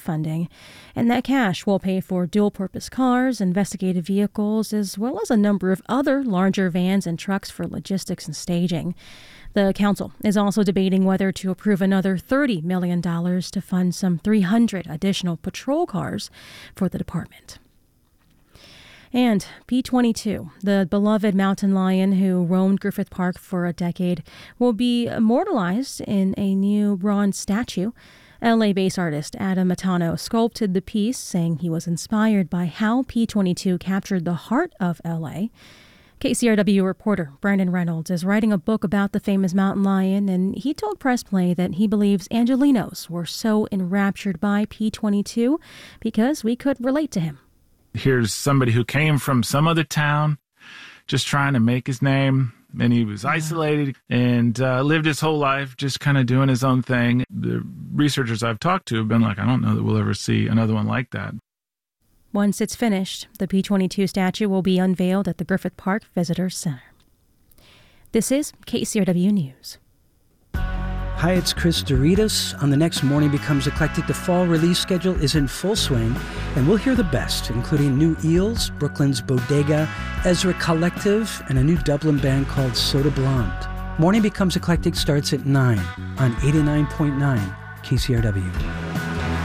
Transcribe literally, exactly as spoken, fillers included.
funding, and that cash will pay for dual-purpose cars, investigative vehicles, as well as a number of other larger vans and trucks for logistics and staging. The council is also debating whether to approve another thirty million dollars to fund some three hundred additional patrol cars for the department. And P twenty-two, the beloved mountain lion who roamed Griffith Park for a decade, will be immortalized in a new bronze statue. L A-based artist Adam Matano sculpted the piece, saying he was inspired by how P twenty-two captured the heart of L A. K C R W reporter Brandon Reynolds is writing a book about the famous mountain lion, and he told Press Play that he believes Angelenos were so enraptured by P twenty-two because we could relate to him. Here's somebody who came from some other town, just trying to make his name, and he was isolated and uh, lived his whole life just kind of doing his own thing. The researchers I've talked to have been like, I don't know that we'll ever see another one like that. Once it's finished, the P twenty-two statue will be unveiled at the Griffith Park Visitor Center. This is K C R W News. Hi, it's Chris Doritos. On the next Morning Becomes Eclectic, the fall release schedule is in full swing, and we'll hear the best, including New Eels, Brooklyn's Bodega, Ezra Collective, and a new Dublin band called Soda Blonde. Morning Becomes Eclectic starts at nine on eighty-nine point nine K C R W.